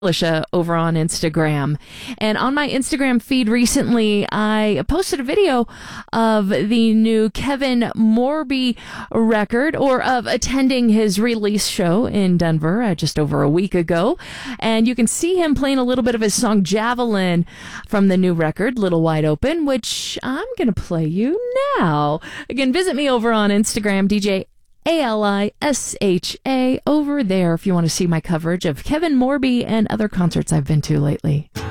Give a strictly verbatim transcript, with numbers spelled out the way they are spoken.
Alicia over on Instagram. And on my Instagram feed recently, I posted a video of the new Kevin Morby record, or of attending his release show in Denver uh, just over a week ago. And you can see him playing a little bit of his song Javelin from the new record, Little Wide Open, which I'm going to play you now. Again, visit me over on Instagram, D J A L I S H A, over there if you want to see my coverage of Kevin Morby and other concerts I've been to lately.